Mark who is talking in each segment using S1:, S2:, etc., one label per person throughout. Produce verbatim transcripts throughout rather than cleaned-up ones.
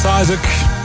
S1: Isaac.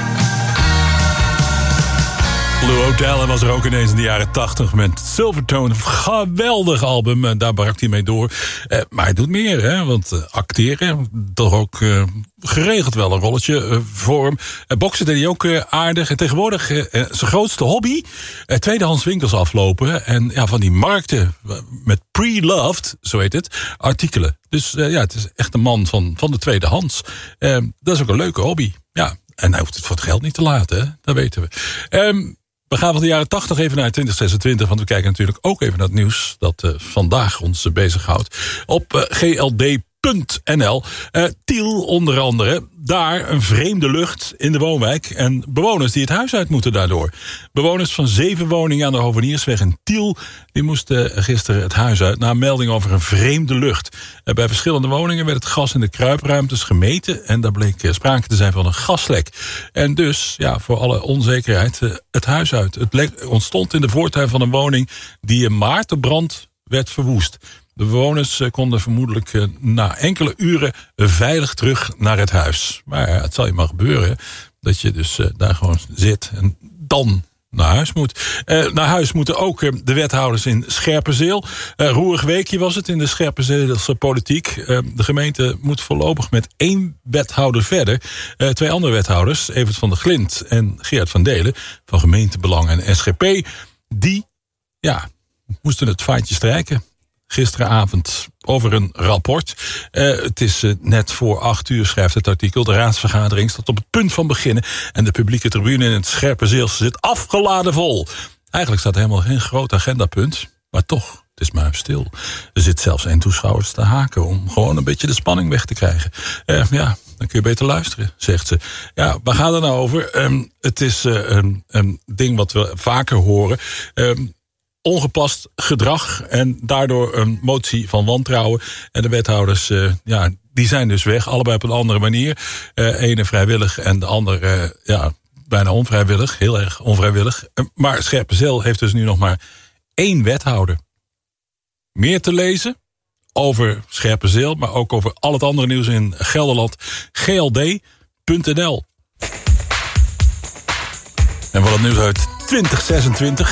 S1: Blue Hotel was er ook ineens in de jaren tachtig met Silvertone. Een geweldig album, en daar brak hij mee door. Eh, maar hij doet meer, hè, want uh, acteren, toch ook uh, geregeld wel een rolletje uh, voor hem. Uh, boksen deed hij ook uh, aardig. En tegenwoordig uh, zijn grootste hobby, uh, tweedehands winkels aflopen. En ja, van die markten uh, met pre-loved, zo heet het, artikelen. Dus uh, ja, het is echt een man van, van de tweedehands. Uh, dat is ook een leuke hobby, ja. En hij hoeft het voor het geld niet te laten, hè? Dat weten we. Um, We gaan van de jaren tachtig even naar twintig zesentwintig... want we kijken natuurlijk ook even naar het nieuws... dat uh, vandaag ons uh, bezighoudt. Op uh, G L D punt N L. Uh, Tiel onder andere. Daar een vreemde lucht in de woonwijk... en bewoners die het huis uit moeten daardoor. Bewoners van zeven woningen aan de Hoveniersweg in Tiel... die moesten gisteren het huis uit... na een melding over een vreemde lucht. Uh, bij verschillende woningen werd het gas in de kruipruimtes gemeten... en daar bleek uh, sprake te zijn van een gaslek. En dus, ja, voor alle onzekerheid, uh, het huis uit. Het lek ontstond in de voortuin van een woning... die in maart de brand werd verwoest. De bewoners konden vermoedelijk uh, na enkele uren veilig terug naar het huis. Maar ja, het zal je maar gebeuren dat je dus uh, daar gewoon zit en dan naar huis moet. Uh, naar huis moeten ook uh, de wethouders in Scherpenzeel. Uh, roerig weekje was het in de Scherpenzeelse politiek. Uh, de gemeente moet voorlopig met één wethouder verder. Uh, twee andere wethouders, Evert van der Glint en Geert van Delen... van Gemeentebelang en S G P, die ja, moesten het vaantje strijken. Gisteravond over een rapport. Uh, het is uh, net voor acht uur, schrijft het artikel. De raadsvergadering staat op het punt van beginnen... en de publieke tribune in het Scherpenzeelse zit afgeladen vol. Eigenlijk staat er helemaal geen groot agendapunt. Maar toch, het is maar stil. Er zit zelfs één toeschouwers te haken... om gewoon een beetje de spanning weg te krijgen. Uh, ja, dan kun je beter luisteren, zegt ze. Ja, waar gaat het nou over? Um, het is uh, een, een ding wat we vaker horen... Um, ongepast gedrag en daardoor een motie van wantrouwen. En de wethouders, uh, ja, die zijn dus weg. Allebei op een andere manier. Uh, ene vrijwillig en de andere, uh, ja, bijna onvrijwillig. Heel erg onvrijwillig. Uh, maar Scherpenzeel heeft dus nu nog maar één wethouder. Meer te lezen over Scherpenzeel, maar ook over al het andere nieuws in Gelderland. G L D punt N L. En wat het nieuws uit twintig zesentwintig...